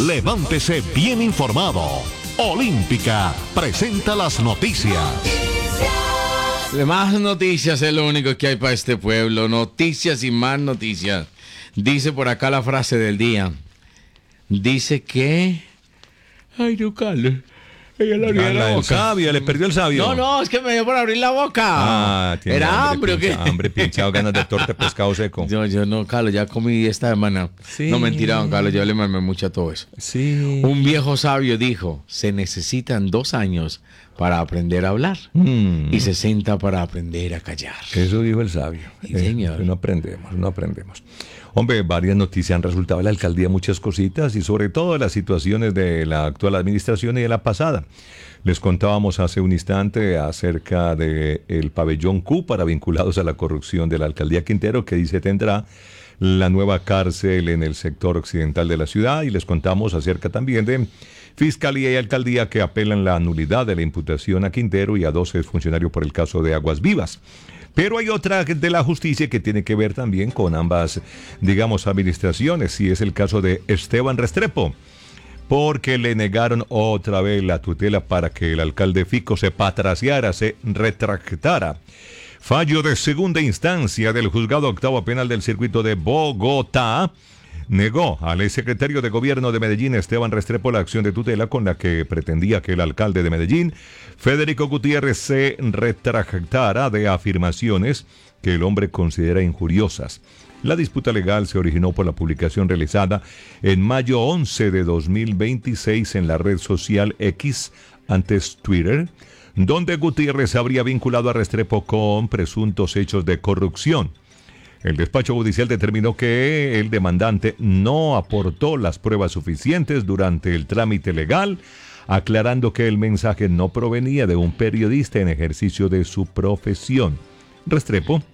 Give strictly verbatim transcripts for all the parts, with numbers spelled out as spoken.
Levántese bien informado. Olímpica presenta las noticias. Más noticias es lo único que hay para este pueblo. Noticias y más noticias. Dice por acá la frase del día. Dice que... Ay, no, Carlos. Ella le abrió la boca. El sabio, le perdió el sabio. No, no, es que me dio por abrir la boca. Ah, tiene ¿Era hambre, hambre o qué? pincha, hambre, pinchado, ganas de torta, pescado seco. Yo, yo no, Carlos, ya comí esta semana. Sí. No, mentira, don Carlos, yo le mamé mucho a todo eso. Sí. Un viejo sabio dijo, se necesitan dos años para aprender a hablar Mm. y sesenta para aprender a callar. Eso dijo el sabio. Sí, señor. Eh, no aprendemos, no aprendemos. Hombre, varias noticias han resultado de la alcaldía, muchas cositas y sobre todo las situaciones de la actual administración y de la pasada. Les contábamos hace un instante acerca del pabellón Q para vinculados a la corrupción de la alcaldía Quintero, que dice tendrá la nueva cárcel en el sector occidental de la ciudad, y les contamos acerca también de Fiscalía y Alcaldía que apelan la nulidad de la imputación a Quintero y a doce funcionarios por el caso de Aguas Vivas. Pero hay otra de la justicia que tiene que ver también con ambas, digamos, administraciones, y es el caso de Esteban Restrepo, porque le negaron otra vez la tutela para que el alcalde Fico se patraciara, se retractara. Fallo de segunda instancia del Juzgado Octavo Penal del Circuito de Bogotá negó al exsecretario de Gobierno de Medellín, Esteban Restrepo, la acción de tutela con la que pretendía que el alcalde de Medellín, Federico Gutiérrez, se retractara de afirmaciones que el hombre considera injuriosas. La disputa legal se originó por la publicación realizada en mayo once de dos mil veintiséis en la red social X, antes Twitter, donde Gutiérrez habría vinculado a Restrepo con presuntos hechos de corrupción. El despacho judicial determinó que el demandante no aportó las pruebas suficientes durante el trámite legal, aclarando que el mensaje no provenía de un periodista en ejercicio de su profesión. Restrepo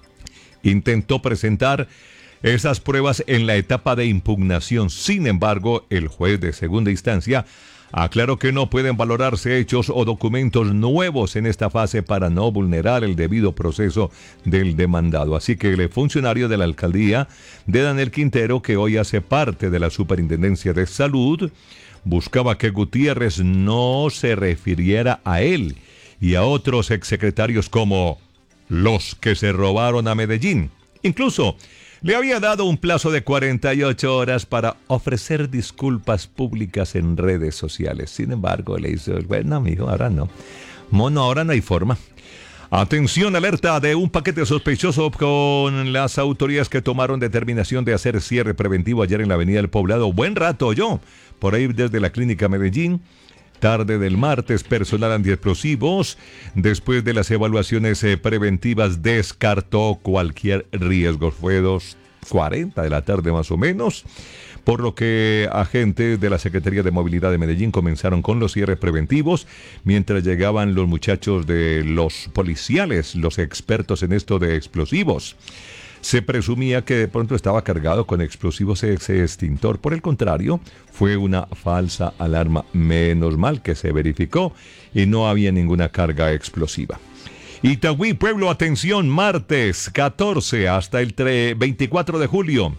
intentó presentar esas pruebas en la etapa de impugnación. Sin embargo, el juez de segunda instancia aclaró que no pueden valorarse hechos o documentos nuevos en esta fase para no vulnerar el debido proceso del demandado. Así que el funcionario de la alcaldía de Daniel Quintero, que hoy hace parte de la Superintendencia de Salud, buscaba que Gutiérrez no se refiriera a él y a otros exsecretarios como los que se robaron a Medellín. Incluso le había dado un plazo de cuarenta y ocho horas para ofrecer disculpas públicas en redes sociales. Sin embargo, le hizo el bueno, amigo, ahora no. Mono, ahora no hay forma. Atención, alerta de un paquete sospechoso con las autoridades que tomaron determinación de hacer cierre preventivo ayer en la Avenida del Poblado. Buen rato yo, por ahí desde la Clínica Medellín. Tarde del martes, personal antiexplosivos, después de las evaluaciones eh, preventivas, descartó cualquier riesgo. Fue dos cuarenta de la tarde más o menos, por lo que agentes de la Secretaría de Movilidad de Medellín comenzaron con los cierres preventivos, mientras llegaban los muchachos de los policiales, los expertos en esto de explosivos. Se presumía que de pronto estaba cargado con explosivos ese extintor. Por el contrario, fue una falsa alarma. Menos mal que se verificó y no había ninguna carga explosiva. Itagüí, pueblo, atención, martes catorce hasta el veinticuatro de julio.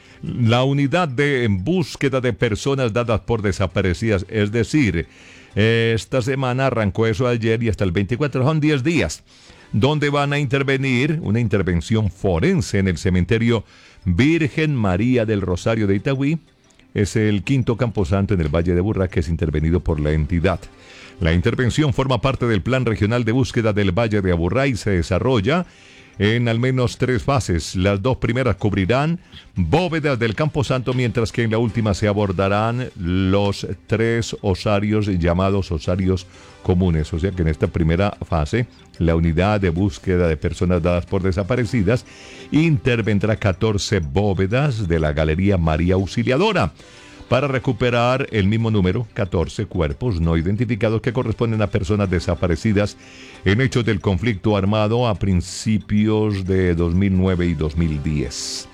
La unidad de búsqueda de personas dadas por desaparecidas, es decir, esta semana arrancó eso ayer y hasta el veinticuatro, son diez días. Donde van a intervenir una intervención forense en el cementerio Virgen María del Rosario de Itagüí. Es el quinto camposanto en el Valle de Aburrá que es intervenido por la entidad. La intervención forma parte del Plan Regional de Búsqueda del Valle de Aburrá y se desarrolla en al menos tres fases. Las dos primeras cubrirán bóvedas del camposanto, mientras que en la última se abordarán los tres osarios llamados osarios comunes. O sea que en esta primera fase, la unidad de búsqueda de personas dadas por desaparecidas intervendrá catorce bóvedas de la Galería María Auxiliadora para recuperar el mismo número, catorce cuerpos no identificados que corresponden a personas desaparecidas en hechos del conflicto armado a principios de dos mil nueve y dos mil diez.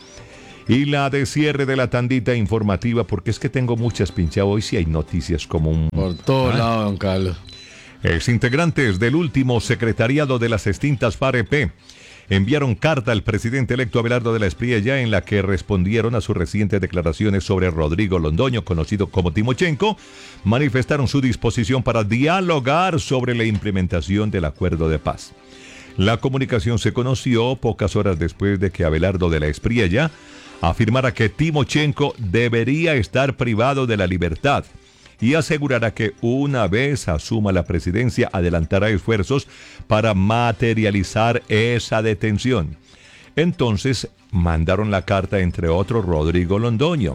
Y la de cierre de la tandita informativa, porque es que tengo muchas pinchadas hoy, si hay noticias como un... Por todo ¿Ah? lado, don Carlos. Exintegrantes del último secretariado de las extintas FAREP enviaron carta al presidente electo Abelardo de la Espriella en la que respondieron a sus recientes declaraciones sobre Rodrigo Londoño, conocido como Timochenko. Manifestaron su disposición para dialogar sobre la implementación del acuerdo de paz. La comunicación se conoció pocas horas después de que Abelardo de la Espriella afirmara que Timochenko debería estar privado de la libertad y asegurará que una vez asuma la presidencia adelantará esfuerzos para materializar esa detención. Entonces mandaron la carta entre otros Rodrigo Londoño,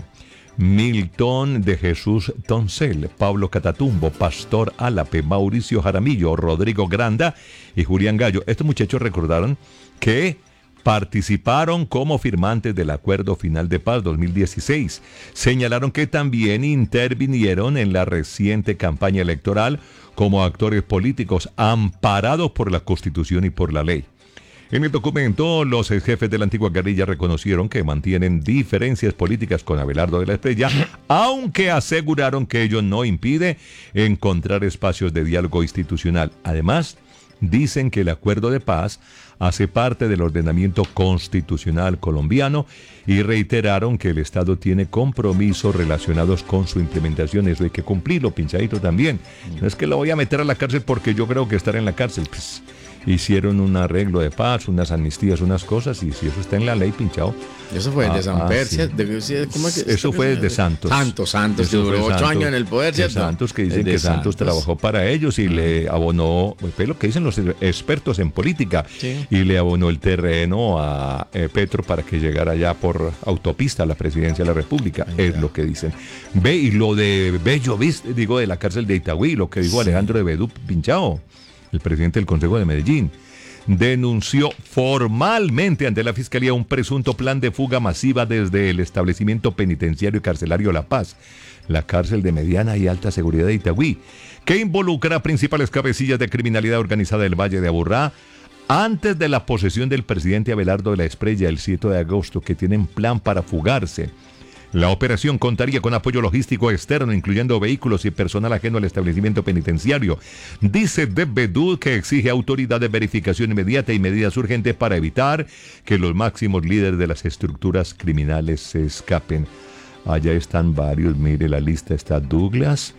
Milton de Jesús Toncel, Pablo Catatumbo, Pastor Álape, Mauricio Jaramillo, Rodrigo Granda y Julián Gallo. Estos muchachos recordaron que participaron como firmantes del Acuerdo Final de Paz dos mil dieciséis. Señalaron que también intervinieron en la reciente campaña electoral como actores políticos amparados por la Constitución y por la ley. En el documento, los jefes de la antigua guerrilla reconocieron que mantienen diferencias políticas con Abelardo de la Espriella, aunque aseguraron que ello no impide encontrar espacios de diálogo institucional. Además, dicen que el acuerdo de paz hace parte del ordenamiento constitucional colombiano y reiteraron que el Estado tiene compromisos relacionados con su implementación. Eso hay que cumplirlo, pinchadito también. No es que lo voy a meter a la cárcel porque yo creo que estar en la cárcel. Pues, hicieron un arreglo de paz, unas amnistías, unas cosas, y si eso está en la ley, pinchado. Eso fue desde ah, San Persia. Ah, sí. de, ¿cómo es que, eso fue desde Santos. Santos, Santos, que duró ocho años en el poder, ¿cierto? Santos, que dicen Desde que Santos, Santos trabajó para ellos y ah. le abonó, pues lo que dicen los expertos en política, sí. y le abonó el terreno a eh, Petro para que llegara allá por autopista a la presidencia de la República, Ay, es ya. lo que dicen. Ve, y lo de Bello, ¿viste? Digo, de la cárcel de Itagüí, lo que dijo sí. Alejandro de Bedú Pinchao, el presidente del Consejo de Medellín. Denunció formalmente ante la Fiscalía un presunto plan de fuga masiva desde el establecimiento penitenciario y carcelario La Paz, la cárcel de mediana y alta seguridad de Itagüí, que involucra a principales cabecillas de criminalidad organizada del Valle de Aburrá, antes de la posesión del presidente Abelardo de la Espriella el siete de agosto, que tienen plan para fugarse. La operación contaría con apoyo logístico externo, incluyendo vehículos y personal ajeno al establecimiento penitenciario. Dice de Bedú que exige autoridad de verificación inmediata y medidas urgentes para evitar que los máximos líderes de las estructuras criminales se escapen. Allá están varios, mire la lista, está Douglas,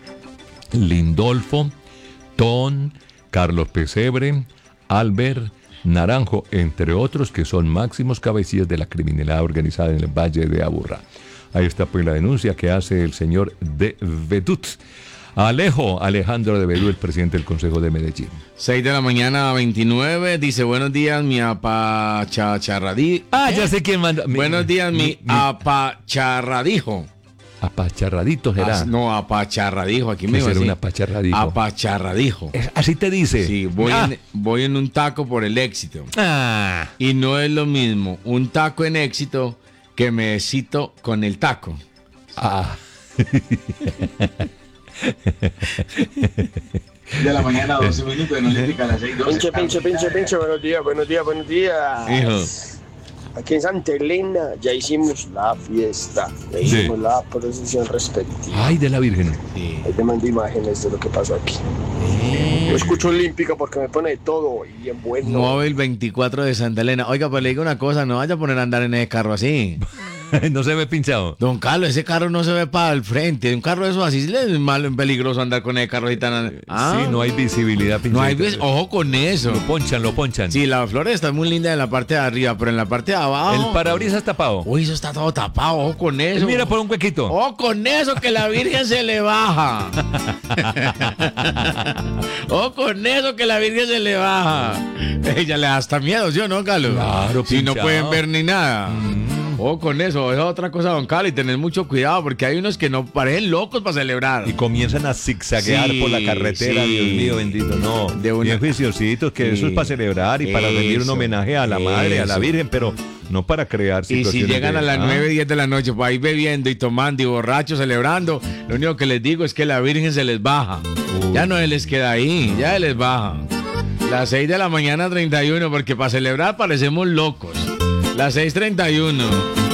Lindolfo, Ton, Carlos Pesebre, Albert Naranjo, entre otros que son máximos cabecillas de la criminalidad organizada en el Valle de Aburrá. Ahí está pues la denuncia que hace el señor de Bedú. Alejo Alejandro de Bedú, el presidente del Consejo de Medellín. seis de la mañana, veintinueve. Dice, buenos días, mi apacharradí. Ah, ya sé quién manda. Buenos días, mi, mi, mi apacharradijo. Apacharradito será. As, no, apacharradijo. Aquí me dijo así. Un apacharradijo. Apacharradijo. Así te dice. Sí, voy, ah. en, voy en un taco por el éxito. Ah. Y no es lo mismo un taco en éxito que me cito con el taco. Ah. De la mañana, doce minutos, en Olímpica a las seis doce. Pinche, pinche, pinche, pinche, buenos días, buenos días, buenos días. Hijo. Aquí en Santa Elena ya hicimos la fiesta, ya hicimos sí. la procesión respectiva. Ay, de la Virgen. Sí. Ahí te mando imágenes de lo que pasó aquí. Sí. Yo escucho Olímpica porque me pone de todo y bien bueno. Móvil veinticuatro de Santa Elena. Oiga, pues le digo una cosa, no vaya a poner a andar en ese carro así. No se ve pinchado. Don Carlos, ese carro no se ve para el frente. Un carro de esos así es malo, peligroso andar con ese carro así tan... Ah, sí, no hay visibilidad. No hay vis... Ojo con eso. Lo ponchan, lo ponchan. Sí, la floresta es muy linda en la parte de arriba, pero en la parte de abajo... El parabrisas tapado. Uy, eso está todo tapado, ojo con eso. Mira por un huequito. Ojo con eso, que la Virgen se le baja. Ojo con eso, que la Virgen se le baja. Ella le da hasta miedo, ¿sí o no, Carlos? Claro, si pinchado. No pueden ver ni nada. Mm. Ojo con eso, es otra cosa, don Carlos, y tener mucho cuidado porque hay unos que no parecen locos para celebrar. Y comienzan a zigzaguear sí, por la carretera, sí. Dios mío bendito, no. De una... Bien juiciositos, que sí. eso es para celebrar y para rendir un homenaje a la eso. Madre, a la Virgen, pero no para crear situaciones. Y si llegan de... a las nueve, ¿ah? diez de la noche, pues ahí bebiendo y tomando y borrachos celebrando, lo único que les digo es que la Virgen se les baja. Uh. Ya no se les queda ahí, ya se les baja. Las seis de la mañana, treinta y uno, porque para celebrar parecemos locos. Las seis treinta y uno.